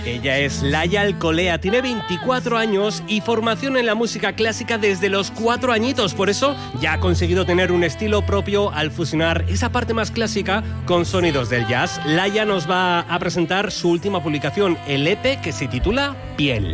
Ella es Laia Alcolea, tiene 24 años y formación en la música clásica desde los 4 añitos. Por eso ya ha conseguido tener un estilo propio al fusionar esa parte más clásica con sonidos del jazz. Laia nos va a presentar su última publicación, el EP que se titula Piel.